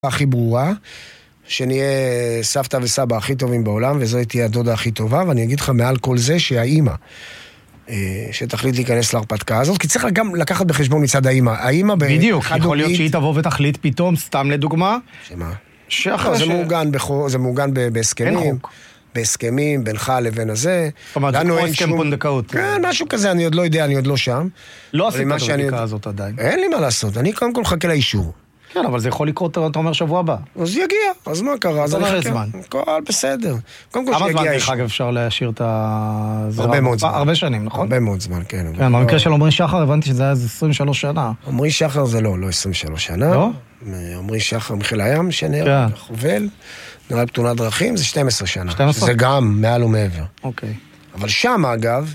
הכי ברורה, שנהיה סבתא וסבא הכי טובים בעולם, וזו תהיה הדודה הכי טובה, ואני אגיד לך מעל כל זה שהאימא, שתחליט להיכנס להרפתקה הזאת, כי צריך גם לקחת בחשבון מצד האימא. האימא בדיוק, יכול להיות שהיא תבוא ותחליט פתאום, סתם לדוגמה. שמה? זה מעוגן בהסכמים. אין חוק. בהסכמים, בינך לבין הזה. זאת אומרת, זה כמו הסכם פונדקאות. כן, משהו כזה, אני עוד לא יודע, אני עוד לא שם. לא עשית את הבדיקה הזאת עדיין. אין לי מה לעשות, אני קודם כל חכה לאישור. כן, אבל זה יכול לקרות, אתה אומר, שבוע הבא. אז יגיע, אז מה קרה? אז אומר זמן. הכל בסדר. כמה זמן דרך אגב אפשר להשאיר את הזרע? הרבה מאוד זמן. הרבה שנים, נכון? הרבה מאוד זמן, כן. כן, במקרה של עמרי שחר הבנתי שזה היה 23 שנה. עמרי שחר זה לא 23 שנה. לא? עמרי שחר מחיל הים, שנהרג, חובל, נהרג בתאונת דרכים, זה 12 שנה. 12? זה גם מעל ומעבר. אוקיי. אבל שם, אגב,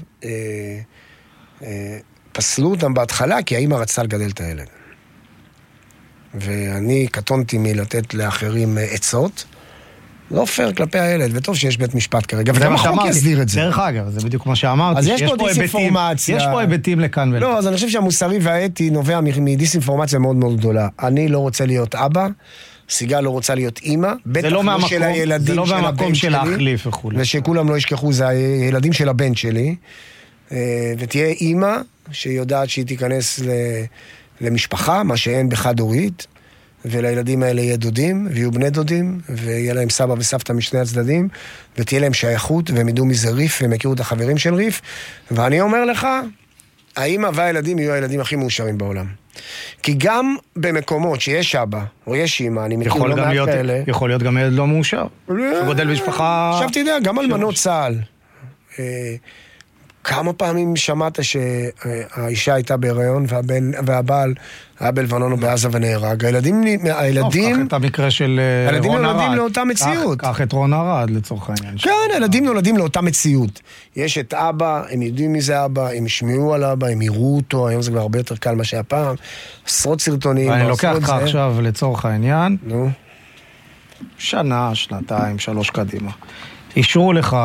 פסלו אותם בהתחלה, כי האמא רצתה לגדל את הילד. ואני קטונתי מלתת לאחרים עצות, לא פייר כלפי הילד, וטוב שיש בית משפט כרגע, וגם החוק יסדיר את זה. דרך אגב, זה בדיוק מה שאמרתי. אז יש פה דיסאינפורמציה. יש פה היבטים לכאן ולכאן. לא, אז אני חושב שהמוסרי והאתי נובע מדיסאינפורמציה מאוד מאוד גדולה. אני לא רוצה להיות אבא, סיגל לא רוצה להיות אימא, בטח לא של הילדים של הבן שלי, ושכולם לא ישכחו, זה הילדים של הבן שלי, ותהיה אימא שיודעת שהיא תיכנס למשפחה, מה שאין בחד הורית, ולילדים האלה יהיה דודים, ויהיו בני דודים, ויהיה להם סבא וסבתא משני הצדדים, ותהיה להם שייכות, והם ידעו מזה ריף, והם יכירו את החברים של ריף, ואני אומר לך, האמא והילדים יהיו הילדים הכי מאושרים בעולם. כי גם במקומות שיש אבא, או יש אמא, אני מכיר לא מעט כאלה. יכול להיות גם ילד לא מאושר. שגודל משפחה... עכשיו תדע, גם על מנות צה"ל. כמה פעמים שמעת שהאישה הייתה בהיריון, והבעל היה בלבנון או בעזה ונהרג. הילדים... קח את המקרה של רון ארד. הילדים נולדים לאותה מציאות. קח את רון ארד לצורך העניין. כן, הילדים נולדים לאותה מציאות. יש את אבא, הם יודעים מי זה אבא, הם ישמעו על אבא, הם יראו אותו, היום זה כבר הרבה יותר קל מה שהיה פעם. עשרות סרטונים. ואני לוקח לך עכשיו לצורך העניין. נו. שנה, שנתיים, 3 קדימה. אישרו לך...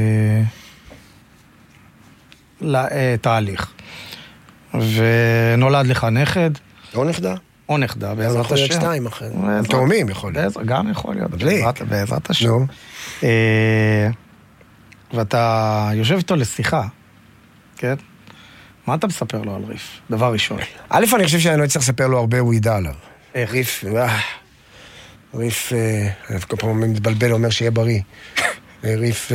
לתהליך. ונולד לך נכד. או נכדה. או נכדה, בעזרת השם. יכול להיות 2 אחרי. תאומים יכול להיות. גם יכול להיות. בעזרת השם. נו. ואתה יושב איתו לשיחה, כן? מה אתה מספר לו על ריף? דבר ראשון. א', אני חושב שאני לא צריך לספר לו הרבה, הוא ידע עליו. איך? ריף, כל פעם מתבלבל, אומר שיהיה בריא. ריף...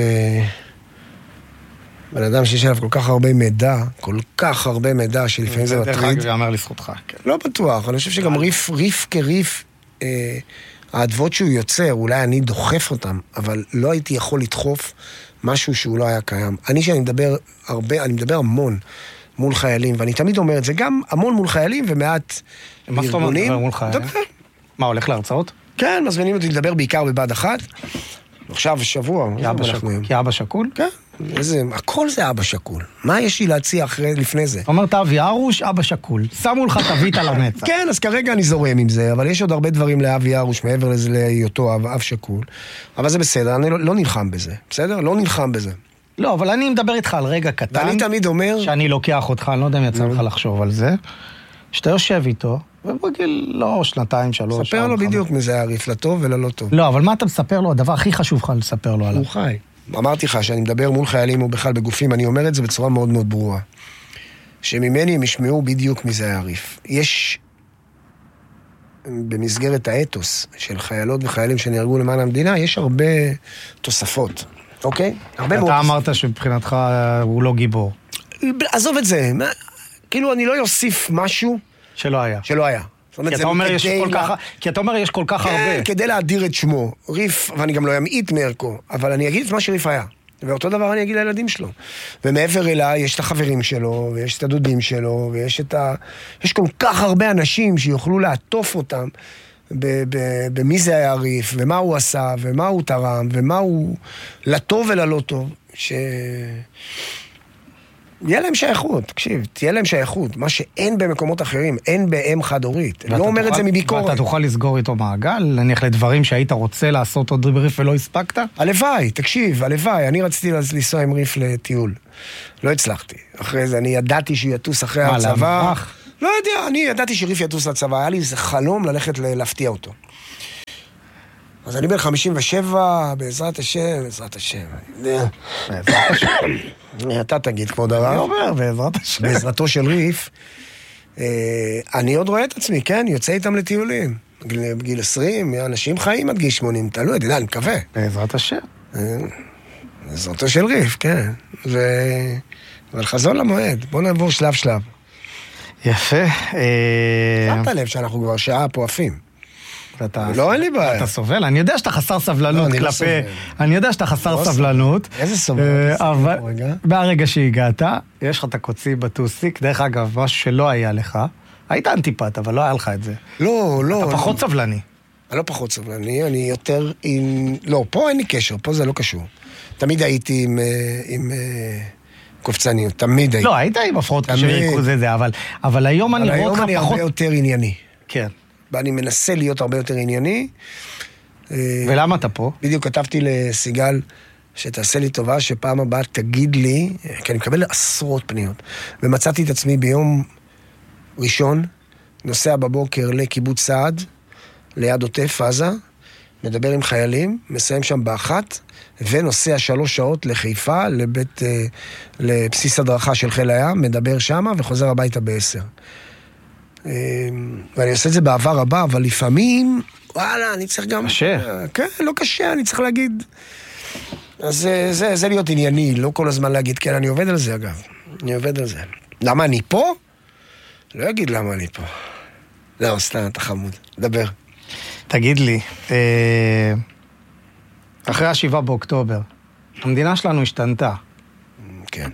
בן אדם שיש עליו כל כך הרבה מידע, שלפעמים זה מטריד. דרך אגב, זה אמר לזכותך. לא בטוח, אני חושב שגם ריף כריף, העדבות שהוא יוצר, אולי אני דוחף אותם, אבל לא הייתי יכול לדחוף משהו שהוא לא היה קיים. שאני מדבר המון מול חיילים, ואני תמיד אומר את זה, גם המון מול חיילים ומעט ארגונים. מה זאת אומרת לדבר מול חיילים? מה, הולך להרצאות? כן, מזמינים אותי לדבר בעיקר בבה"ד 1. עכשיו שבוע. כאבא שקול? כן. הכל זה אבא שקול. מה יש לי להציע לפני זה? אומרת אבי ארוש, אבא שקול. שמו לך תווית על המצח. כן, אז כרגע אני זורם עם זה, אבל יש עוד הרבה דברים לאבי ארוש, מעבר לזה להיותו אב שקול. אבל זה בסדר, אני לא נלחם בזה. בסדר? לא נלחם בזה. לא, אבל אני מדבר איתך על רגע קטן. ואני תמיד אומר... שאני לוקח אותך, אני לא יודע אם יצא לך לחשוב על זה. שאתה יושב איתו, ובגיל לא 2, 3... ספר לו בדיוק מזה היה ריף לטוב וללא טוב. לא, אבל מה אתה מספר לו? הדבר הכי חשוב לך לספר לו עליו. הוא חי. אמרתי לך שאני מדבר מול חיילים או בכלל בגופים, אני אומר את זה בצורה מאוד מאוד ברורה. שממני הם ישמעו בדיוק מזה היה ריף. יש במסגרת האתוס של חיילות וחיילים שנהרגו למען המדינה, יש הרבה תוספות. אוקיי? אתה אמרת שבבחינתך הוא לא גיבור. עזוב את זה. כאילו אני לא יוסיף משהו שלא היה. כי אתה אומר יש כל כך הרבה. כדי להדיר את שמו. ריף, ואני גם לא אמעיט מערכו, אבל אני אגיד את מה שריף היה. ואותו דבר אני אגיד לילדים שלו. ומעבר אליי יש את החברים שלו, ויש את הדודים שלו, יש כל כך הרבה אנשים שיוכלו לעטוף אותם במי זה היה ריף, ומה הוא עשה, ומה הוא תרם, ומה הוא לטוב וללא טוב, יהיה להם שייכות, תקשיב, תהיה להם שייכות, מה שאין במקומות אחרים, אין באם חד הורית, לא אומר את זה מביקורת. ואתה תוכל לסגור איתו מעגל, נניח לדברים שהיית רוצה לעשות עוד ריף ולא הספקת? הלוואי, תקשיב, הלוואי, אני רציתי לנסוע עם ריף לטיול, לא הצלחתי, אחרי זה אני ידעתי שהוא יטוס אחרי הצבא, לא יודע, אני ידעתי שריף יטוס לצבא, היה לי איזה חלום ללכת להפתיע אותו. אז אני בן 57, בעזרת השם, בעזרת השם. אתה תגיד, כבוד הרב. אני אומר, בעזרת השם. בעזרתו של ריף, אני עוד רואה את עצמי, כן? יוצא איתם לטיולים. בגיל 20, אנשים חיים עד גיל 80, תלוי, אתה יודע, אני מקווה. בעזרת השם. בעזרתו של ריף, כן. אבל חזון למועד, בוא נעבור שלב שלב. יפה. שמת לב שאנחנו כבר שעה פה עפים. לא, אין לי בעיה. אתה סובל, אני יודע שאתה חסר סבלנות כלפי... אני יודע שאתה חסר סבלנות. איזה סבלנות? אבל ברגע שהגעת, יש לך את הקוצי בטוסיק, דרך אגב, משהו שלא היה לך, היית אנטיפט, אבל לא היה לך את זה. לא. אתה פחות סבלני. אני לא פחות סבלני, אני יותר עם... לא, פה אין לי קשר, פה זה לא קשור. תמיד הייתי עם קופצניות, תמיד הייתי. לא, היית עם הפרעות קשר ריכוז זה, אבל היום אני רואה לך פחות... היום אני הרבה יותר ענייני. כן. ואני מנסה להיות הרבה יותר ענייני. ולמה אתה פה? בדיוק כתבתי לסיגל שתעשה לי טובה, שפעם הבאה תגיד לי, כי אני מקבל עשרות פניות, ומצאתי את עצמי ביום ראשון, נוסע בבוקר לקיבוץ סעד, ליד עוטף עזה, מדבר עם חיילים, מסיים שם באחת, ונוסע 3 שעות לחיפה, לבסיס הדרכה של חיל הים, מדבר שם וחוזר הביתה ב10. ואני עושה את זה בעבר הבא, אבל לפעמים, וואלה, אני צריך גם... קשה. כן, לא קשה, אני צריך להגיד... אז זה להיות ענייני, לא כל הזמן להגיד, כן, אני עובד על זה, אגב. אני עובד על זה. למה אני פה? לא אגיד למה אני פה. לא, סתם, אתה חמוד. דבר. תגיד לי, אחרי 7 באוקטובר, המדינה שלנו השתנתה. כן.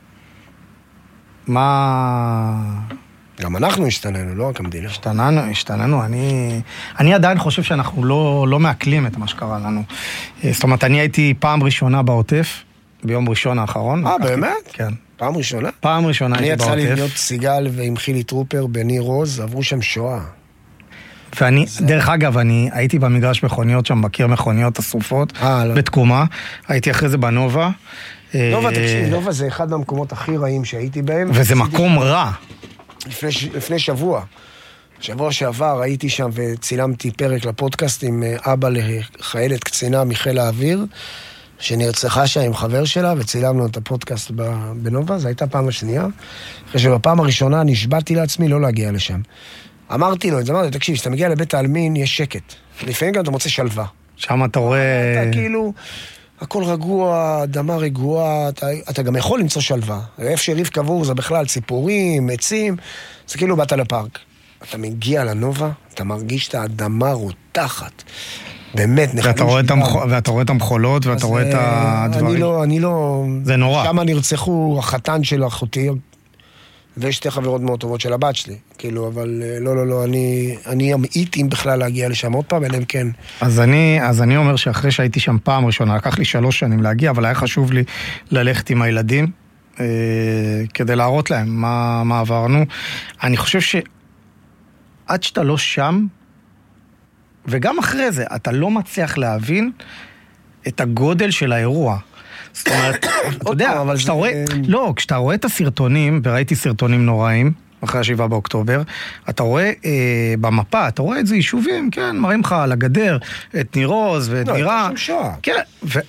מה... גם אנחנו השתננו, לא רק המדינה. השתננו. אני עדיין חושב שאנחנו לא מעכלים את מה שקרה לנו. זאת אומרת, אני הייתי פעם ראשונה בעוטף, ביום ראשון האחרון. באמת? כן. פעם ראשונה? פעם ראשונה הייתי בעוטף. אני יצא לי להיות סיגל ועם חילי טרופר בניר עוז, עברו שם שואה. ואני, דרך אגב, אני הייתי במגרש מכוניות שם, בקיר מכוניות השרופות, בתקומה. הייתי אחרי זה בנובה. נובה, תקשיב, נובה זה אחד מהמקומות הכי רעים שהייתי בהם. וזה מקום רע. לפני שבוע שעבר הייתי שם וצילמתי פרק לפודקאסט עם אבא לחיילת קצינה מחיל האוויר, שנרצחה שם עם חבר שלה, וצילמנו את הפודקאסט בנובה. זו הייתה הפעם השנייה. אחרי שבפעם הראשונה נשבעתי לעצמי לא להגיע לשם. אמרתי לו, תקשיב, כשאתה מגיע לבית העלמין יש שקט. לפעמים גם אתה מוצא שלווה. שם אתה רואה... אתה כאילו... הכל רגוע, אדמה רגועה, אתה גם יכול למצוא שלווה. איפה שריף קבור זה בכלל ציפורים, עצים, זה כאילו באת לפארק. אתה מגיע לנובה, אתה מרגיש את האדמה רותחת. באמת, ואתה רואה את המחולות, ואתה רואה את הדברים. אני לא... זה נורא. שם נרצחו החתן של אחותי, ושתי חברות מאוד טובות של הבת שלי. כאילו, אבל לא, אני אמעיט אם בכלל להגיע לשם עוד פעם, אלא כן. אז אני אומר שאחרי שהייתי שם פעם ראשונה, לקח לי 3 שנים להגיע, אבל היה חשוב לי ללכת עם הילדים, כדי להראות להם מה עברנו. אני חושב שעד שאתה לא שם, וגם אחרי זה, אתה לא מצליח להבין את הגודל של האירוע. זאת אומרת, אתה יודע, כשאתה רואה את הסרטונים, וראיתי סרטונים נוראים, אחרי 7 באוקטובר, אתה רואה במפה, אתה רואה את זה יישובים, כן, מראים לך על הגדר, את ניר עוז ואת נירה. לא, את שואה. כן,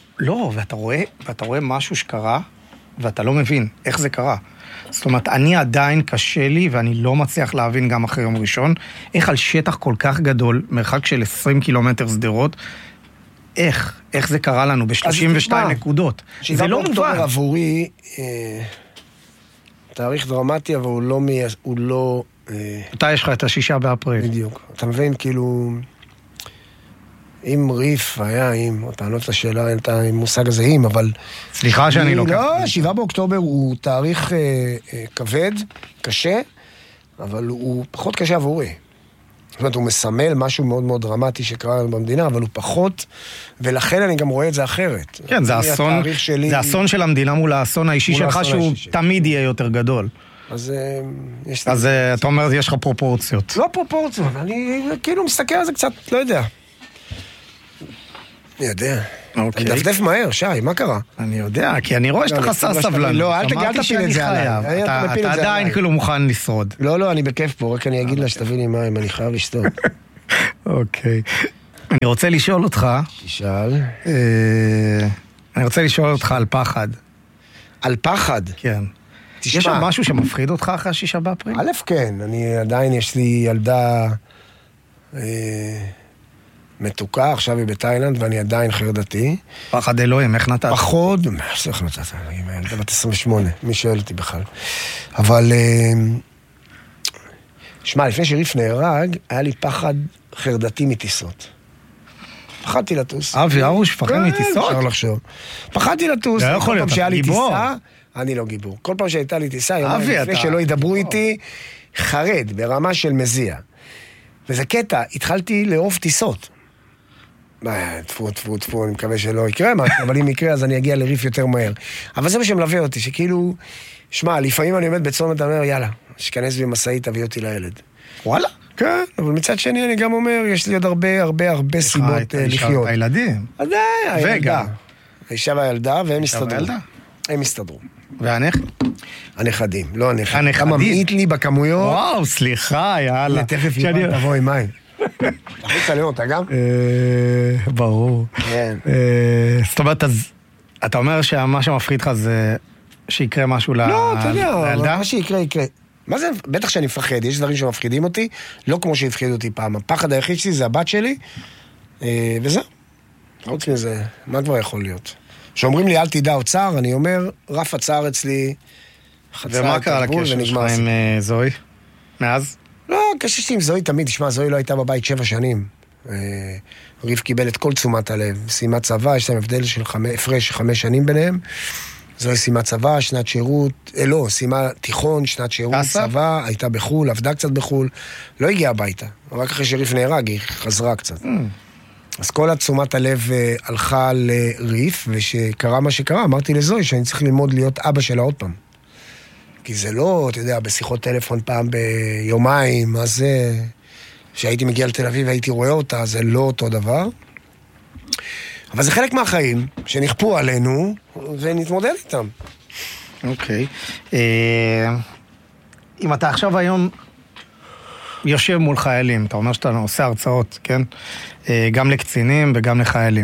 ואתה רואה משהו שקרה, ואתה לא מבין איך זה קרה. זאת אומרת, אני עדיין קשה לי, ואני לא מצליח להבין גם אחרי יום ראשון, איך על שטח כל כך גדול, מרחק של 20 קילומטר סדרות, איך זה קרה לנו ב-32 נקודות. זה לא מובן. עבורי, תאריך דרמטי, אבל הוא לא... אתה יש לך את 6 באפריל. בדיוק. אתה מבין, כאילו... אם ריף היה, אתה לא את השאלה, אין את המושג הזה אבל... סליחה שאני לא... לא, 7 באוקטובר הוא תאריך כבד, קשה, אבל הוא פחות קשה עבורי. זאת אומרת, הוא מסמל משהו מאוד מאוד דרמטי שקרה לנו במדינה, אבל הוא פחות, ולכן אני גם רואה את זה אחרת. כן, זה אסון של המדינה מול האסון האישי שלך, שהוא תמיד יהיה יותר גדול. אז אתה אומר, יש לך פרופורציות. לא פרופורציות, אני כאילו מסתכל על זה קצת, לא יודע. אני יודע. אני דפדף מהר, שי, מה קרה? אני יודע, כי אני רואה שאתה חסר סבלנות. לא, אל תפיל את זה עליי. אתה עדיין כאילו מוכן לשרוד. לא, אני בכיף פה, רק אני אגיד לה שתביא לי מים, אני חייב לשתות. אוקיי. אני רוצה לשאול אותך... תשאל. אני רוצה לשאול אותך על פחד. על פחד? כן. יש עוד משהו שמפחיד אותך אחרי 6 באפריל? א', כן. עדיין יש לי ילדה מתוקה, עכשיו היא בתאילנד, ואני עדיין חרדתי. פחד אלוהים, איך נתת? פחוד, איך נתת? אני ילדה בת 28, מי שואל אותי בכלל. אבל... שמע, לפני שריף נהרג, היה לי פחד חרדתי מטיסות. פחדתי לטוס. אבי ארוש, פחד מטיסות? אפשר לחשוב. פחדתי לטוס. לא יכול להיות, אתה גיבור. אני לא גיבור. כל פעם שהייתה לי טיסה, לפני שלא ידברו איתי, חרד, ברמה של מזיע. וזה קטע, התחלתי לאהוב טיסות. טפו, אני מקווה שלא יקרה משהו, אבל אם יקרה אז אני אגיע לריף יותר מהר. אבל זה מה שמלווה אותי, שכאילו, שמע, לפעמים אני עומד בצומת, אני אומר, יאללה, שכנס במסעית, תביא אותי לילד. וואלה? כן, אבל מצד שני אני גם אומר, יש לי עוד הרבה סיבות לחיות. הילדים. עדיין, הילדה. האישה והילדה, והם הסתדרו. הם הסתדרו. והנכד? הנכדים, לא הנכד. אתה ממעיט לי בכמויות. וואו, סליחה, יאללה. תכף יובל תבוא עם מים. תחליץ עליהם אותה גם? ברור. כן. זאת אומרת, אז אתה אומר שמה שמפחיד לך זה שיקרה משהו לילדה? לא, אתה יודע, מה שיקרה, יקרה. מה זה? בטח שאני מפחד, יש דברים שמפחידים אותי, לא כמו שהפחיד אותי פעם. הפחד היחיד שלי זה הבת שלי, וזהו. חוץ מזה, מה כבר יכול להיות? שאומרים לי, אל תדע אוצר, אני אומר, רף הצער אצלי ומה קרה לקשר שלך עם זוהי? מאז? לא, קשר שלי עם זוהי תמיד, תשמע, זוהי לא הייתה בבית 7 שנים. ריף קיבל את כל תשומת הלב, סיימה צבא, יש להם הבדל של הפרש 5 שנים ביניהם. זוהי סיימה צבא, שנת שירות, לא, סיימה תיכון, שנת שירות, צבא, הייתה בחול, עבדה קצת בחול, לא הגיעה הביתה. רק אחרי שריף נהרג, היא חזרה קצת. אז כל התשומת הלב הלכה לריף, ושקרה מה שקרה, אמרתי לזוהי שאני צריך ללמוד להיות אבא שלה עוד פעם. כי זה לא, אתה יודע, בשיחות טלפון פעם ביומיים, מה זה... כשהייתי מגיע לתל אביב והייתי רואה אותה, זה לא אותו דבר. אבל זה חלק מהחיים שנכפו עלינו, ונתמודד איתם. אוקיי. אם אתה עכשיו היום יושב מול חיילים, אתה אומר שאתה עושה הרצאות, כן? גם לקצינים וגם לחיילים.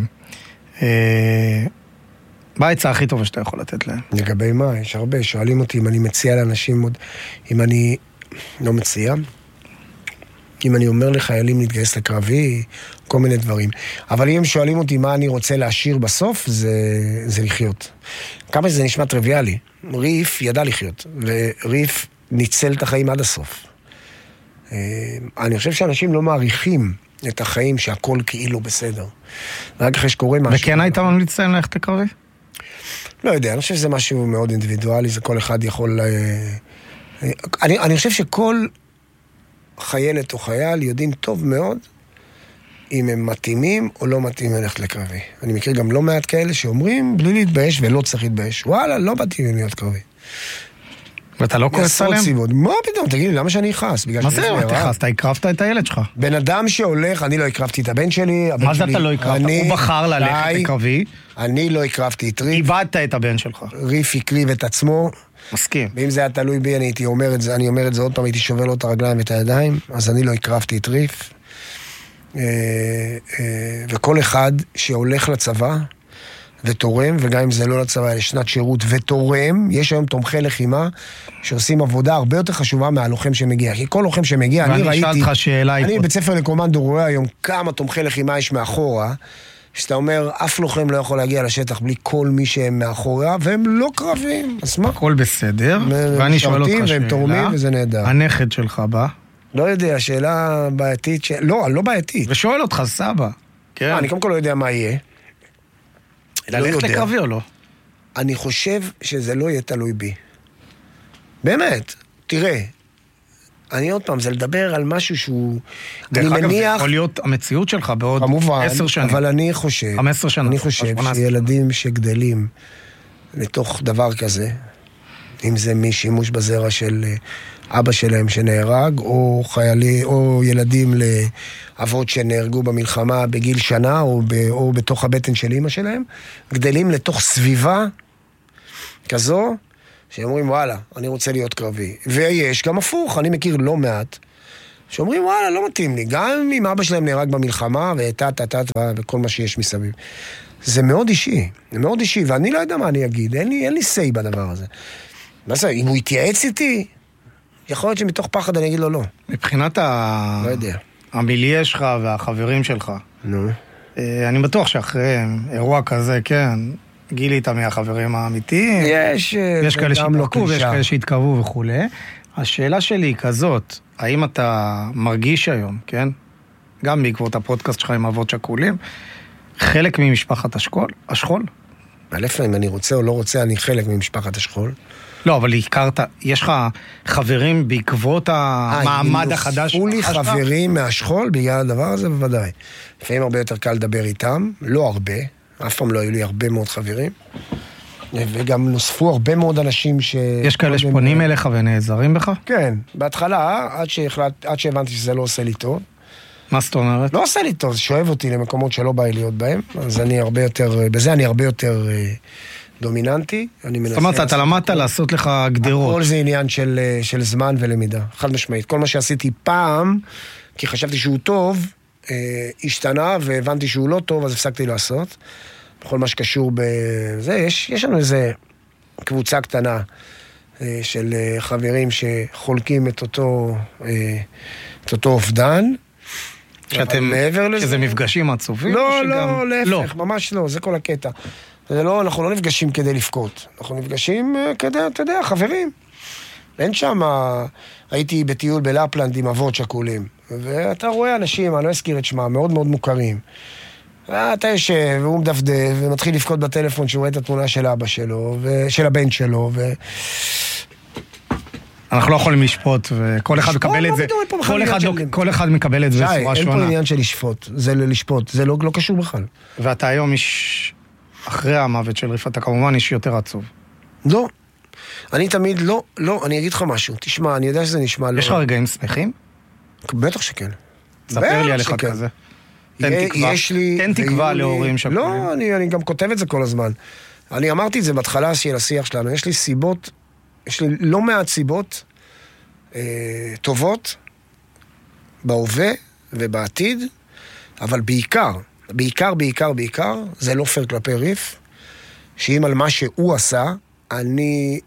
מה העצה הכי טובה שאתה יכול לתת להם? לגבי מה? יש הרבה. שואלים אותי אם אני מציע לאנשים עוד... אם אני לא מציע... אם אני אומר לחיילים להתגייס לקרבי, כל מיני דברים. אבל אם הם שואלים אותי מה אני רוצה להשאיר בסוף, זה לחיות. כמה שזה נשמע טריוויאלי. ריף ידע לחיות, וריף ניצל את החיים עד הסוף. אני חושב שאנשים לא מעריכים את החיים שהכל כאילו בסדר. רק אחרי שקורה משהו... וכן היית ממליץ להם ללכת לקרבי? לא יודע, אני חושב שזה משהו מאוד אינדיבידואלי, זה כל אחד יכול... אני חושב שכל חיילת או חייל יודעים טוב מאוד אם הם מתאימים או לא מתאימים ללכת לקרבי. אני מכיר גם לא מעט כאלה שאומרים בלי להתבייש ולא צריך להתבייש. וואלה, לא מתאימים להיות קרבי. ואתה לא כועס עליהם? מה פתאום, תגיד לי, למה שאני אכעס? מה זה לא תכעס? אתה הקרבת את הילד שלך. בן אדם שהולך, אני לא הקרבתי את הבן שלי. מה זה אתה לא הקרבת? הוא בחר ללכת לקרבי. אני לא הקרבתי את ריף. איבדת את הבן שלך. ריף הקריב את עצמו. מסכים. ואם זה היה תלוי בי, אני אומר את זה עוד פעם, הייתי שובל לו את הרגליים ואת הידיים, אז אני לא הקרבתי את ריף. וכל אחד שהולך לצבא ותורם, וגם אם זה לא לצבא, אלא שנת שירות ותורם, יש היום תומכי לחימה שעושים עבודה הרבה יותר חשובה מהלוחם שמגיע. כי כל לוחם שמגיע, אני ראיתי... אני בית ספר לקומנדו רואה היום כמה תומכי לחימה יש מאחורה, שאתה אומר, אף לוחם לא יכול להגיע לשטח בלי כל מי שהם מאחורה, והם לא קרבים. אז מה? הכל בסדר. ואני שואל אותך שאלה. והם תורמים וזה נהדר. הנכד שלך בא? לא יודע, שאלה בעייתית. לא בעייתית. ושואל אותך, סבא. כן. אני קודם כל לא יודע מה יהיה. ללכת לקרבי או לא? אני חושב שזה לא יהיה תלוי בי. באמת. תראה. אני עוד פעם, זה לדבר על משהו שהוא... דרך אגב, זה יכול להיות המציאות שלך בעוד 10 שנים. אבל אני חושב... 15 שנה. אני חושב שילדים שגדלים לתוך דבר כזה, אם זה משימוש בזרע של אבא שלהם שנהרג, או חיילי, או ילדים לאבות שנהרגו במלחמה בגיל שנה, או בתוך הבטן של אמא שלהם, גדלים לתוך סביבה כזו, שאומרים, וואלה, אני רוצה להיות קרבי. ויש גם הפוך, אני מכיר לא מעט שאומרים, וואלה, לא מתאים לי. גם אם אבא שלהם נהרג במלחמה, וכל מה שיש מסביב. זה מאוד אישי, ואני לא יודע מה אני אגיד, אין לי say בדבר הזה. מה זה, אם הוא יתייעץ איתי, יכול להיות שמתוך פחד אני אגיד לו לא. מבחינת לא יודע. המיליה שלך והחברים שלך, אני בטוח שאחרי אירוע כזה, כן, גילית מהחברים האמיתיים. יש כאלה שהתמקו ויש כאלה שהתקרבו וכו'. השאלה שלי היא כזאת, האם אתה מרגיש היום, כן? גם בעקבות הפודקאסט שלך עם אבות שכולים, חלק ממשפחת השכול? אם אני רוצה או לא רוצה, אני חלק ממשפחת השכול. לא, אבל הכרת, יש לך חברים בעקבות המעמד החדש? נוספו לי חברים מהשכול בגלל הדבר הזה, בוודאי. לפעמים הרבה יותר קל לדבר איתם, לא הרבה, אף פעם לא היו לי הרבה מאוד חברים, וגם נוספו הרבה מאוד אנשים יש כאלה שפונים אליך ונעזרים בך? כן, בהתחלה, עד שהבנתי שזה לא עושה לי טוב. מה זאת אומרת? לא עושה לי טוב, זה שואב אותי למקומות שלא בא לי להיות בהם, אז בזה אני הרבה יותר דומיננטי. זאת אומרת, אתה למדת לעשות לך גדרות. הכל זה עניין של זמן ולמידה, חד משמעית. כל מה שעשיתי פעם, כי חשבתי שהוא טוב, השתנה והבנתי שהוא לא טוב, אז הפסקתי לעשות. בכל מה שקשור בזה, יש לנו איזה קבוצה קטנה של חברים שחולקים את אותו אובדן. שזה מפגשים עצובים? לא, להפך, ממש לא, זה כל הקטע. אנחנו לא נפגשים כדי לפקות, אנחנו נפגשים כדי, אתה יודע, חברים. אין שם, הייתי בטיול בלפלנד עם אבות שכולים, ואתה רואה אנשים, אני לא אזכיר את שמה, מאוד מאוד מוכרים. אתה יושב, והוא מדפדף, ומתחיל לפקות בטלפון שהוא רואה את התמונה של אבא שלו, ושל הבן שלו, אנחנו לא יכולים לשפוט, וכל אחד מקבל את זה, כל אחד מקבל את זה בצורה שונה. אין פה עניין של לשפוט, זה לשפוט, זה לא קשור בכלל. ואתה היום אחרי המוות של ריף, אתה כמובן איש יותר עצוב. לא, אני תמיד לא, אני אגיד לך משהו, תשמע, אני יודע שזה נשמע לא... יש לך רגעים שמחים? בטח שכן. ספר לי על אחד כזה. תן תקווה להורים שכולים. לא, אני גם כותב את זה כל הזמן. אני אמרתי את זה בהתחלה של השיח שלנו, יש לי לא מעט סיבות טובות בהווה ובעתיד, אבל בעיקר, זה לא פייר כלפי ריף, שאם על מה שהוא עשה, אני,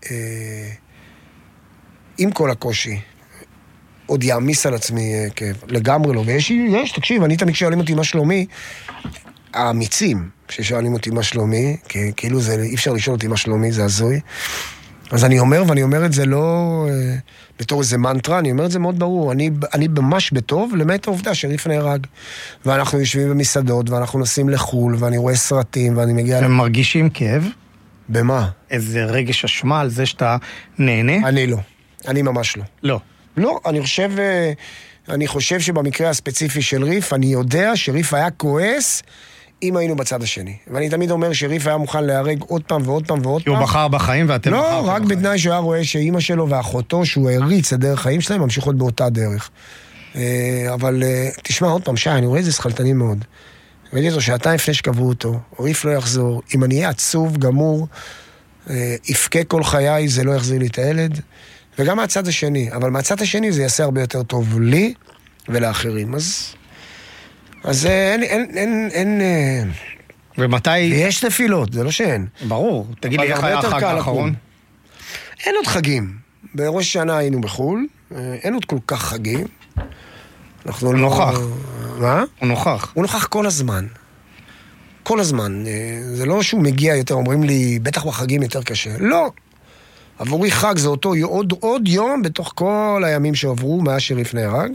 עם כל הקושי, עוד יעמיס על עצמי לגמרי לא. ויש, תקשיב, אני תמיד שואלים אותי מה שלומי, האמיצים ששואלים אותי מה שלומי, כאילו זה, אי אפשר לשאול אותי מה שלומי, זה הזוי. אז אני אומר את זה לא בתור איזה מנטרה, אני אומר את זה מאוד ברור, אני ממש בטוב, למעט העובדה שריף נהרג, ואנחנו יושבים במסעדות, ואנחנו נוסעים לחול, ואני רואה סרטים, ואני מגיע... הם מרגישים כאב? במה? איזה רגש אשמה על זה שאתה נהנה? אני לא, אני ממש לא. לא. לא, אני חושב שבמקרה הספציפי של ריף, אני יודע שריף היה כועס, אם היינו בצד השני. ואני תמיד אומר שריף היה מוכן להרג עוד פעם ועוד פעם ועוד פעם. הוא בחר בחיים ואתם בחרתם בחיים. לא, רק בתנאי שהוא היה רואה שאמא שלו ואחותו, שהוא הריץ את דרך חיים שלהם, ממשיכות באותה דרך. אבל תשמע עוד פעם, שי, אני רואה את זה סחלטני מאוד. ראיתי אותו שעתיים לפני שקבעו אותו, ריף לא יחזור, אם אני אהיה עצוב, גמור, יפקה כל חיי, זה לא יחזיר לי את הילד, וגם מהצד השני. אבל מהצד השני זה יעשה הרבה יותר טוב לי ולאחרים. אז אין... ומתי... יש נפילות, זה לא שאין. ברור. תגיד לי איך היה החג האחרון? אין עוד חגים. בראש שנה היינו בחול, אין עוד כל כך חגים. הוא נוכח. מה? הוא נוכח. הוא נוכח כל הזמן. כל הזמן. זה לא שהוא מגיע יותר, אומרים לי, בטח בחגים יותר קשה. לא. עבורי חג זה אותו עוד יום בתוך כל הימים שעברו מאז שריף נהרג.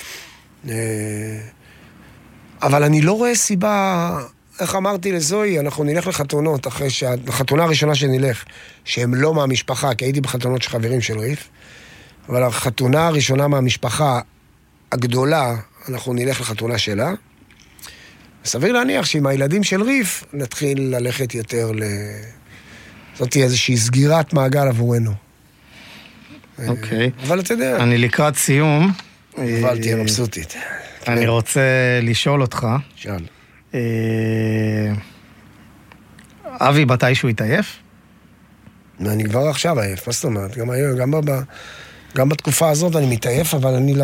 אבל אני לא רואה סיבה, איך אמרתי לזוהי, אנחנו נלך לחתונות, אחרי החתונה הראשונה שנלך, שהם לא מהמשפחה, כי הייתי בחתונות של חברים של ריף, אבל החתונה הראשונה מהמשפחה הגדולה, אנחנו נלך לחתונה שלה. סביר להניח שעם הילדים של ריף, נתחיל ללכת יותר זאת תהיה איזושהי סגירת מעגל עבורנו. אוקיי. אבל אתה יודע. אני לקראת סיום. אבל תהיה מבסוטית. אני רוצה לשאול אותך. שאל. אבי, מתישהו התעייף? אני כבר עכשיו עייף, מה זאת אומרת? גם היום, גם גם בתקופה הזאת אני מתעייף, אבל אני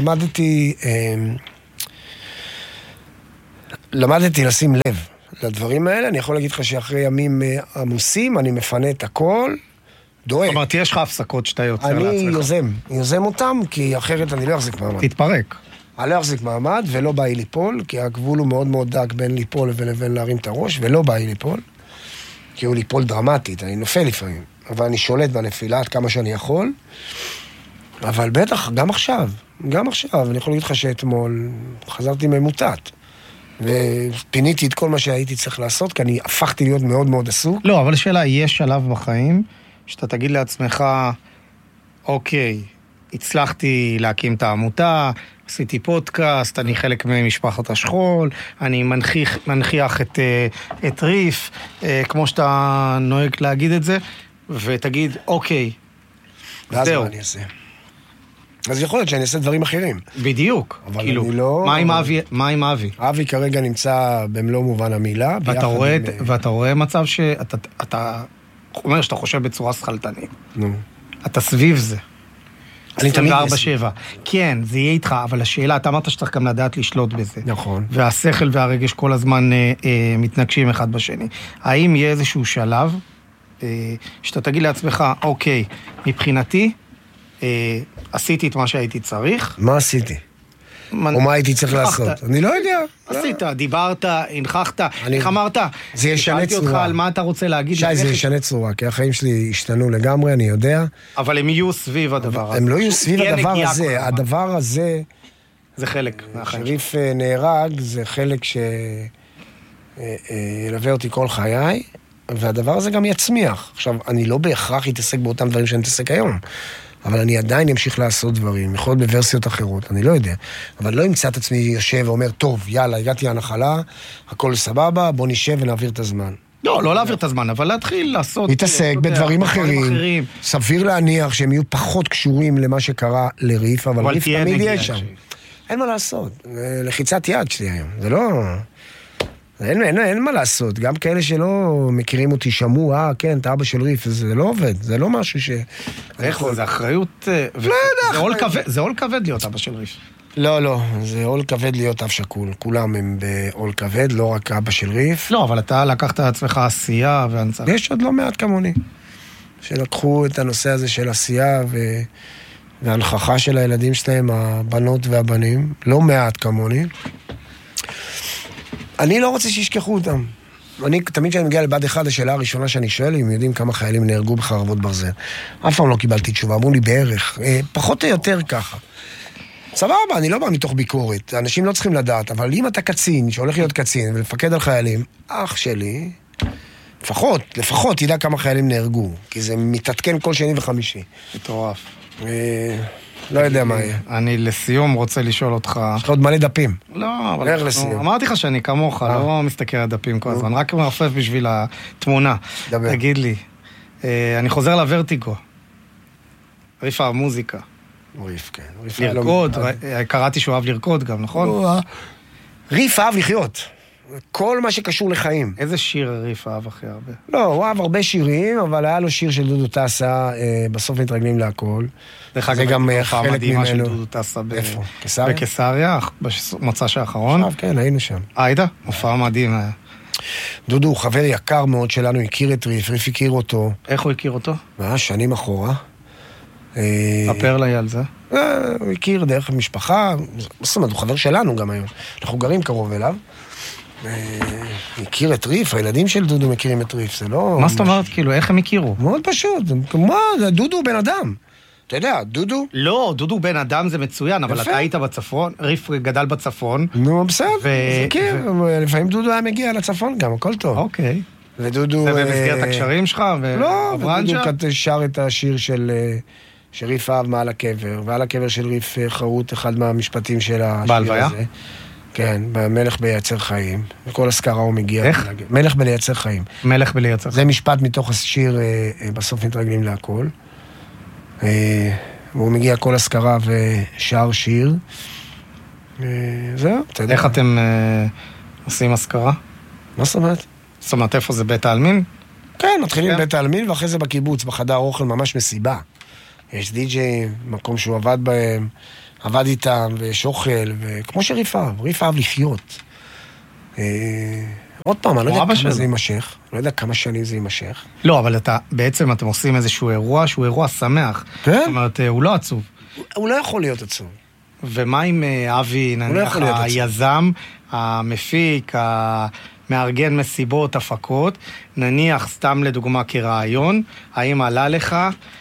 למדתי לשים לב לדברים האלה. אני יכול להגיד לך שאחרי ימים עמוסים, אני מפנה את הכל, דואג. זאת אומרת, יש לך הפסקות שאתה יוצא לעצמך. אני יוזם אותם, כי אחרת אני לא אחזיק מעמד. תתפרק. אני לא אחזיק מעמד, ולא באי ליפול, כי הגבול הוא מאוד מאוד דק בין ליפול ולבין להרים את הראש, ולא באי ליפול, כי הוא ליפול דרמטית, אני נופל לפעמים, אבל אני שולט בנפילה עד כמה שאני יכול, אבל בטח, גם עכשיו, אני יכול להגיד לך שאתמול חזרתי ממוטט, ופיניתי את כל מה שהייתי צריך לעשות, כי אני הפכתי להיות מאוד מאוד עסוק. לא, אבל השאלה, יש שלב בחיים, שאתה תגיד לעצמך, אוקיי, הצלחתי להקים את העמותה, עשיתי פודקאסט, אני חלק ממשפחת השכול, אני מנחיח את ריף, כמו שאתה נוהג להגיד את זה, ותגיד, אוקיי, ואז מה אני אעשה? אז יכול להיות שאני אעשה דברים אחרים. בדיוק, כאילו, לא... מה עם אבי? אבי כרגע נמצא במלוא מובן המילה. ואתה רואה מצב שאתה אומר שאתה חושב בצורה שכלתנית. נו. אתה סביב זה. אני תמיד 24/7. כן, זה יהיה איתך, אבל השאלה, אתה אמרת שצריך גם לדעת לשלוט בזה. נכון. והשכל והרגש כל הזמן מתנגשים אחד בשני. האם יהיה איזשהו שלב שאתה תגיד לעצמך, אוקיי, מבחינתי, עשיתי את מה שהייתי צריך. מה עשיתי? או מה הייתי צריך לעשות? אני לא יודע. עשית, דיברת, הנחחת, איך אמרת? זה ישנה צורה. אותך על מה אתה רוצה להגיד. שי, זה ישנה צורה, כי החיים שלי השתנו לגמרי, אני יודע. אבל הם יהיו סביב הדבר הזה. הם לא יהיו סביב הדבר הזה. הדבר הזה... זה חלק מהחיים. שריף נהרג, זה חלק שילווה אותי כל חיי, והדבר הזה גם יצמיח. עכשיו, אני לא בהכרח אתעסק באותם דברים שאני אתעסק היום. אבל אני עדיין אמשיך לעשות דברים, יכול להיות בוורסיות אחרות, אני לא יודע. אבל לא אמצא את עצמי יושב ואומר, טוב, יאללה, הגעתי להנחלה, הכל סבבה, בוא נשב ונעביר את הזמן. לא להעביר את הזמן, אבל להתחיל לעשות... להתעסק בדברים אחרים. סביר להניח שהם יהיו פחות קשורים למה שקרה לריף, אבל ריף תמיד יהיה שם. אין מה לעשות. לחיצת יד שלי היום. זה לא... אין מה לעשות, גם כאלה שלא מכירים אותי שמעו, כן, אתה אבא של ריף, זה לא עובד, זה לא משהו ש... איך זה אחריות... זה עול כבד להיות אבא של ריף. לא, זה עול כבד להיות אב שקול, כולם הם בעול כבד, לא רק אבא של ריף. לא, אבל אתה לקחת לעצמך עשייה והנצח. יש עוד לא מעט כמוני, שלקחו את הנושא הזה של עשייה וההנחכה של הילדים שלהם, הבנות והבנים, לא מעט כמוני. אני לא רוצה שישכחו אותם. תמיד כשאני מגיע לבד אחד, השאלה הראשונה שאני שואל, אם יודעים כמה חיילים נהרגו בחרבות ברזל. אף פעם לא קיבלתי תשובה, אמרו לי בערך, פחות או יותר ככה. סבבה, אני לא בא מתוך ביקורת, אנשים לא צריכים לדעת, אבל אם אתה קצין, שהולך להיות קצין, ולפקד על חיילים, אח שלי, לפחות תדע כמה חיילים נהרגו, כי זה מתעדכן כל שני וחמישי. מטורף. לא יודע מה יהיה. אני לסיום רוצה לשאול אותך... יש לך עוד מלא דפים. לא, אבל אמרתי לך שאני כמוך, לא מסתכל על דפים כל הזמן, רק מרפף בשביל התמונה. תגיד לי, אני חוזר לוורטיגו. ריף המוזיקה. ריף, כן. לרקוד, קראתי שהוא אהב לרקוד גם, נכון? ריף אהב לחיות. כל מה שקשור לחיים. איזה שיר ריף אהב הכי הרבה? לא, הוא אהב הרבה שירים, אבל היה לו שיר של דודו טסה, בסוף מתרגלים להכל. זה גם חלק ממנו. של דודו טסה איפה? בקיסריה, במוצא האחרון. עכשיו, כן, היינו שם. היידה? הופעה מדהים. דודו הוא חבר יקר מאוד שלנו, הכיר את ריף, ריף הכיר אותו. איך הוא הכיר אותו? שנים אחורה. ספר לי על זה. הוא הכיר דרך משפחה, זאת אומרת, הוא חבר שלנו גם היום. אנחנו גרים קרוב אליו. הכיר את ריף, הילדים של דודו מכירים את ריף, זה לא... מה זאת אומרת, כאילו, איך הם הכירו? מאוד פשוט, דודו הוא בן אדם. אתה יודע, דודו... לא, דודו בן אדם זה מצוין, אבל אתה היית בצפון, ריף גדל בצפון. נו, בסדר, זה מכיר, לפעמים דודו היה מגיע לצפון גם, הכל טוב. אוקיי. ודודו... זה במסגרת הקשרים שלך? לא, ודודו שר את השיר של ריף אהב מעל הקבר, ועל הקבר של ריף חרוט אחד מהמשפטים של השיר הזה. בהלוויה? כן, מלך בלייצר חיים. וכל הזכרה הוא מגיע. איך? מלך בלייצר חיים. מלך בלייצר חיים. זה משפט מתוך השיר, בסוף מתרגלים להכל. והוא מגיע כל הזכרה ושר שיר. זהו, אתה יודע. איך אתם עושים הזכרה? מה זאת אומרת? זאת אומרת, איפה זה בית העלמין? כן, מתחילים בית העלמין, ואחרי זה בקיבוץ, בחדר אוכל, ממש מסיבה. יש די-ג'יי, מקום שהוא עבד בהם, עבד איתם, ויש אוכל, וכמו שריף אהב לחיות. עוד פעם, אני לא יודע כמה זה יימשך, לא יודע כמה שנים זה יימשך. לא, אבל בעצם אתם עושים איזשהו אירוע, שהוא אירוע שמח. כן? זאת אומרת, הוא לא עצוב. הוא לא יכול להיות עצוב. ומה עם אבי, נניח, היזם, המפיק, המארגן מסיבות, הפקות, נניח סתם לדוגמה כרעיון, האם עלה לך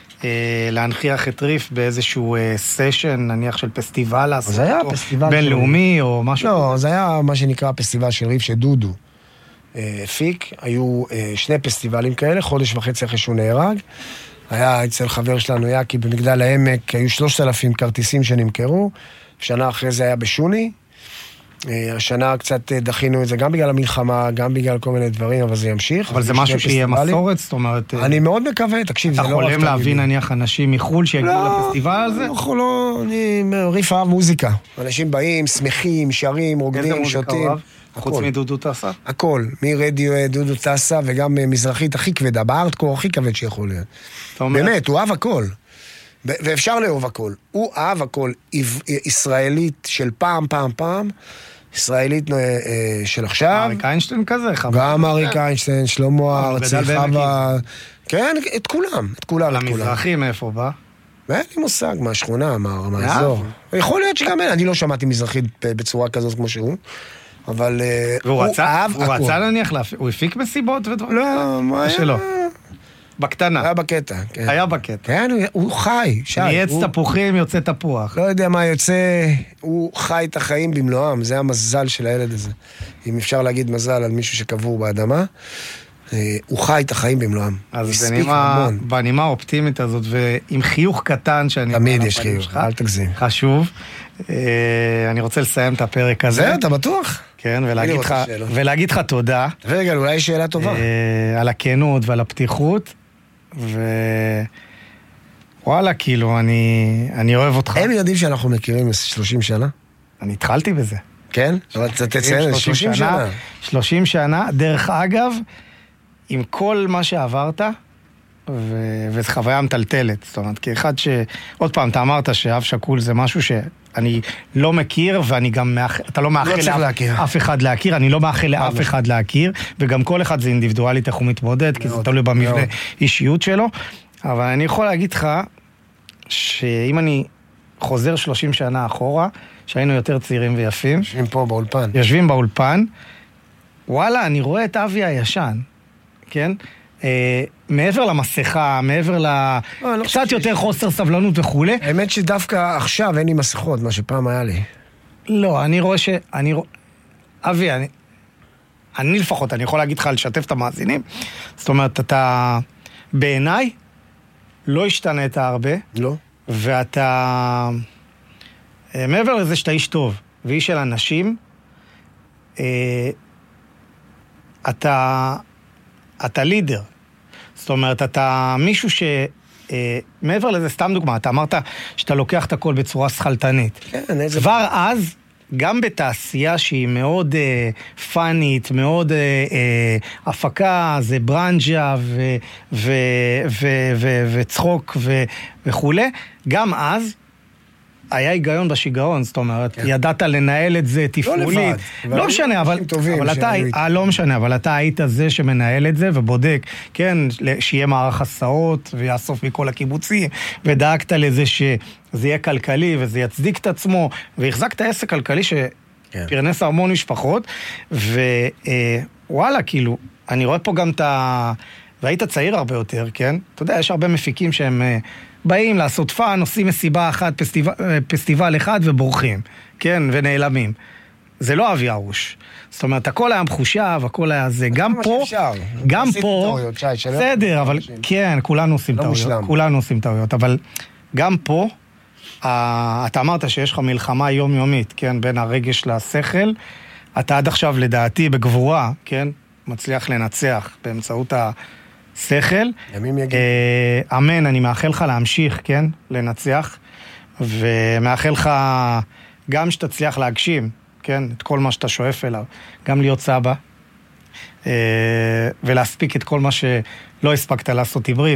להנחיח את ריף באיזשהו סשן, נניח של פסטיבל, בינלאומי או משהו? לא, זה היה מה שנקרא פסטיבל של ריף שדודו הפיק, היו 2 פסטיבלים כאלה, חודש וחצי אחרי שהוא נהרג, היה אצל חבר שלנו יקי במגדל העמק, היו 3,000 כרטיסים שנמכרו, שנה אחרי זה היה בשוני, השנה קצת דחינו את זה, גם בגלל המלחמה, גם בגלל כל מיני דברים, אבל זה ימשיך. אבל זה משהו שיהיה מסורת, זאת אומרת... אני מאוד מקווה, תקשיב, זה לא... אתה חולם להביא נניח אנשים מחול שיגיעו לפסטיבל הזה? לא, אני ריף אהב מוזיקה. אנשים באים, שמחים, שרים, רוקדים, שותים. חוץ מדודו טסה? הכל, מרדיו דודו טסה, וגם מזרחית הכי כבדה, בארטקור הכי כבד שיכול להיות. באמת, הוא אהב הכל. ואפשר לאהוב הכל. הוא אהב הכל. ישראלית של פעם, ישראלית של עכשיו. אריק איינשטיין כזה? גם אריק איינשטיין, שלמה ארצי, חווה. כן, את כולם. המזרחי מאיפה בא? אין לי מושג, מהשכונה, מהאזור. יכול להיות שגם אין, אני לא שמעתי מזרחית בצורה כזאת כמו שהוא. אבל הוא רצה להניח, הוא הפיק מסיבות ודברים? לא, מה היה? בקטנה. היה בקטע, כן. היה בקטע. כן, הוא חי, שי. נייץ תפוחים, יוצא תפוח. לא יודע מה יוצא, הוא חי את החיים במלואם, זה המזל של הילד הזה. אם אפשר להגיד מזל על מישהו שקבור באדמה, הוא חי את החיים במלואם. אז בנימה האופטימית הזאת, ועם חיוך קטן שאני... תמיד יש חיוך, אל תגזים. חשוב. אני רוצה לסיים את הפרק הזה. זה, אתה בטוח? כן, ולהגיד לך תודה. רגע, אולי שאלה טובה. על הכנות ועל הפתיחות. וואלה, כאילו, אני אוהב אותך. הם יודעים שאנחנו מכירים 30 שנה? אני התחלתי בזה. כן? אבל תציין, 30 שנה. 30 שנה, דרך אגב, עם כל מה שעברת, וזו חוויה מטלטלת. זאת אומרת, כאחד עוד פעם, אתה אמרת שאב שקול זה משהו שאני לא מכיר, ואני גם אתה לא מאחל לאף אחד להכיר, אני לא מאחל לאף אחד להכיר, וגם כל אחד זה אינדיבידואלית איך הוא מתמודד, כי זה תלוי במבנה אישיות שלו. אבל אני יכול להגיד לך, שאם אני חוזר 30 שנה אחורה, שהיינו יותר צעירים ויפים. יושבים פה באולפן. יושבים באולפן. וואלה, אני רואה את אבי הישן, כן? מעבר למסכה, מעבר קצת יותר חוסר סבלנות וכו'. האמת שדווקא עכשיו אין לי מסכות, מה שפעם היה לי. לא, אני רואה אבי, אני לפחות, אני יכול להגיד לך לשתף את המאזינים. זאת אומרת, אתה בעיניי לא השתנית הרבה. לא. ואתה, מעבר לזה שאתה איש טוב, ואיש של אנשים, אתה לידר. זאת אומרת, אתה מישהו מעבר לזה, סתם דוגמה, אתה אמרת שאתה לוקח את הכל בצורה שחלטנית. כן, איזה... כבר אז, גם בתעשייה שהיא מאוד פאנית, מאוד הפקה, זה ברנג'ה וצחוק וכו', גם אז היה היגיון בשיגעון, זאת אומרת, ידעת לנהל את זה תפעולית. לא משנה, אבל אתה היית זה שמנהל את זה ובודק, כן, שיהיה מערך הסעות ויאסוף מכל הקיבוצים, ודאגת לזה שזה יהיה כלכלי וזה יצדיק את עצמו, והחזקת עסק כלכלי שפרנס המון משפחות, ווואלה, כאילו, אני רואה פה גם והיית צעיר הרבה יותר, כן? אתה יודע, יש הרבה מפיקים שהם באים לעשות פאן, עושים מסיבה אחת, פסטיבל אחד ובורחים, כן? ונעלמים. זה לא אבי הרוש. זאת אומרת, הכל היה מחושב, הכל היה זה. גם פה, בסדר, אבל כן, כולנו עושים טעויות, אבל גם פה, אתה אמרת שיש לך מלחמה יומיומית, כן? בין הרגש לשכל, אתה עד עכשיו לדעתי בגבורה, כן? מצליח לנצח באמצעות השכל. ימים יגיע. אמן, אני מאחל לך להמשיך, כן? לנצח. ומאחל לך גם שתצליח להגשים, כן? את כל מה שאתה שואף אליו. גם להיות סבא. ולהספיק את כל מה שלא הספקת לעשות עם ריף.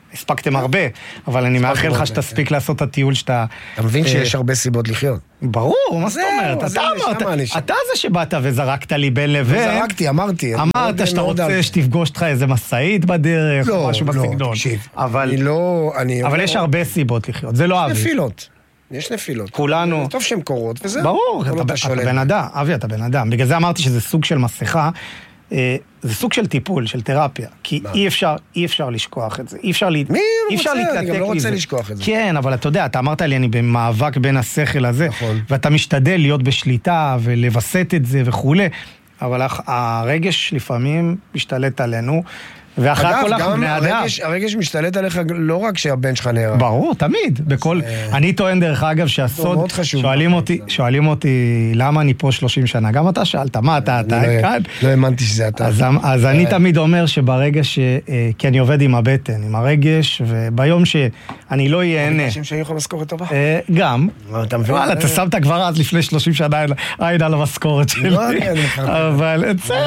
הספקתם הרבה, אבל אני מאחל לך שתספיק לעשות את הטיול שאתה... אתה מבין שיש הרבה סיבות לחיות. ברור, מה זאת אומרת? אתה זה שבאת וזרקת לי בין לבין. זרקתי, אמרתי. אמרת שאתה רוצה שתפגוש לך איזה מסעית בדרך, משהו בסגנון. לא, תקשיב. אבל יש הרבה סיבות לחיות, זה לא אבי. יש נפילות. כולנו... זה טוב שהן קורות, וזהו. ברור, אתה בן אדם, אבי, אתה בן אדם. בגלל זה אמרתי שזה סוג של מסכה, זה סוג של טיפול, של תרפיה, כי אי אפשר לשכוח את זה, אי אפשר להתנתק מזה. אני גם לא רוצה לשכוח את זה. כן, אבל אתה יודע, אתה אמרת לי, אני במאבק בין השכל הזה, ואתה משתדל להיות בשליטה ולבסט את זה וכו', אבל הרגש לפעמים משתלט עלינו, ואחרי הכל אנחנו בני אדם. הרגש משתלט עליך לא רק שהבן שלך נהרג. ברור, תמיד. אני טוען דרך אגב שהסוד, שואלים אותי למה אני פה 30 שנה. גם אתה שאלת, מה אתה כאן? לא האמנתי שזה אתה. אז אני תמיד אומר שברגע כי אני עובד עם הבטן, עם הרגש, וביום שאני לא ייהנה. אנשים שהיו לך משכורת טובה? גם. אתה שמת כבר אז לפני 30 שנה עין על המשכורת שלי. אבל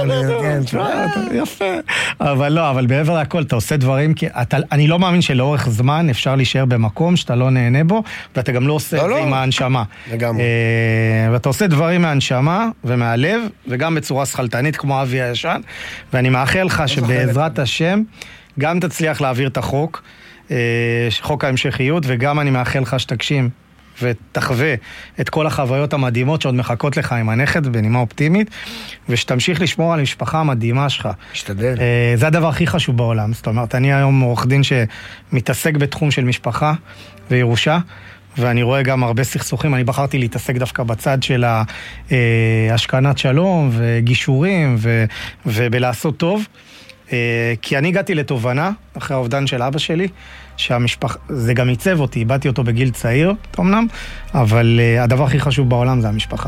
יפה. אבל לא, אבל בעבר הכל, אתה עושה דברים, כי אני לא מאמין שלאורך זמן אפשר להישאר במקום שאתה לא נהנה בו, ואתה גם לא עושה את זה עם ההנשמה. ואתה עושה דברים מההנשמה ומהלב, וגם בצורה שכלתנית כמו אבי הישן, ואני מאחל לך שבעזרת השם, גם תצליח להעביר את החוק, חוק ההמשכיות, וגם אני מאחל לך שתגשים ותחווה את כל החוויות המדהימות שעוד מחכות לך עם הנכד בנימה אופטימית, ושתמשיך לשמור על המשפחה המדהימה שלך. משתדל. זה הדבר הכי חשוב בעולם. זאת אומרת, אני היום עורך דין שמתעסק בתחום של משפחה וירושה, ואני רואה גם הרבה סכסוכים. אני בחרתי להתעסק דווקא בצד של השכנת שלום וגישורים ובלעשות טוב, כי אני הגעתי לתובנה, אחרי האובדן של אבא שלי, שהמשפחה, זה גם ייצב אותי, איבדתי אותו בגיל צעיר, אמנם, אבל הדבר הכי חשוב בעולם זה המשפחה.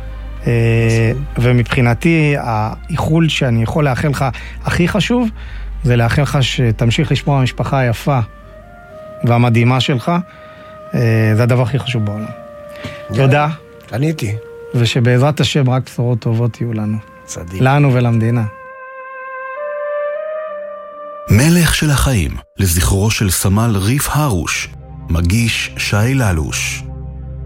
ומבחינתי, האיחול שאני יכול לאחל לך הכי חשוב, זה לאחל לך שתמשיך לשמור על המשפחה היפה והמדהימה שלך, זה הדבר הכי חשוב בעולם. תודה. עניתי. ושבעזרת השם רק בשורות טובות יהיו לנו. צדיק. לנו ולמדינה. מלך של החיים, לזכרו של סמל ריף הרוש, מגיש שי ללוש.